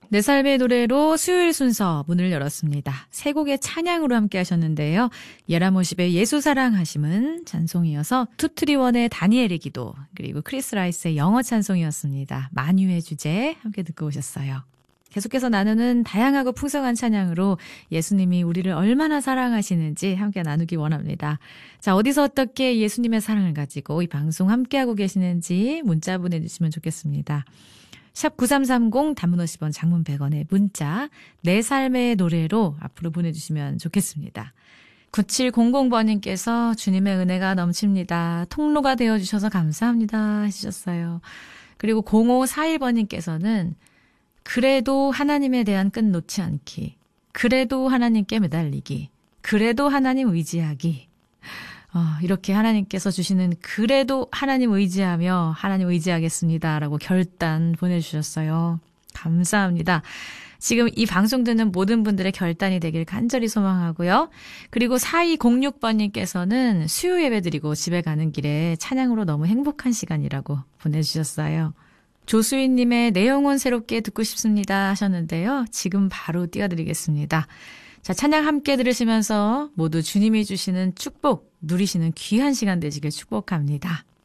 내 삶의 노래로 수요일 순서 문을 열었습니다. 세 곡의 찬양으로 함께 하셨는데요. 예라모십의 예수사랑하심은 찬송이어서 투트리원의 다니엘의 기도, 그리고 크리스 라이스의 영어 찬송이었습니다. 만유의 주제 함께 듣고 오셨어요. 계속해서 나누는 다양하고 풍성한 찬양으로 예수님이 우리를 얼마나 사랑하시는지 함께 나누기 원합니다. 자, 어디서 어떻게 예수님의 사랑을 가지고 이 방송 함께하고 계시는지 문자 보내주시면 좋겠습니다. 샵 9330 단문 50원 장문 100원의 문자 내 삶의 노래로 앞으로 보내주시면 좋겠습니다. 9700번님께서 주님의 은혜가 넘칩니다. 통로가 되어주셔서 감사합니다 해주셨어요. 그리고 0541번님께서는 그래도 하나님에 대한 끈 놓지 않기, 그래도 하나님께 매달리기, 그래도 하나님 의지하기, 이렇게 하나님께서 주시는 그래도 하나님 의지하며 하나님 의지하겠습니다 라고 결단 보내주셨어요. 감사합니다. 지금 이 방송 듣는 모든 분들의 결단이 되길 간절히 소망하고요. 그리고 4206번님께서는 수요 예배 드리고 집에 가는 길에 찬양으로 너무 행복한 시간이라고 보내주셨어요. 조수인님의 내용은 새롭게 듣고 싶습니다 하셨는데요. 지금 바로 띄워드리겠습니다. 자, 찬양 함께 들으시면서 모두 주님이 주시는 축복 누리시는 귀한 시간 되시길 축복합니다.